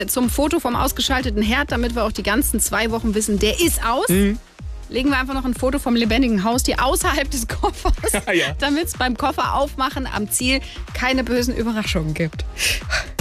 zum Foto vom ausgeschalteten Herd, damit wir auch die ganzen 2 Wochen wissen, der ist aus. Legen wir einfach noch ein Foto vom lebendigen Haustier außerhalb des Koffers, Ja. damit es beim Koffer aufmachen am Ziel keine bösen Überraschungen gibt.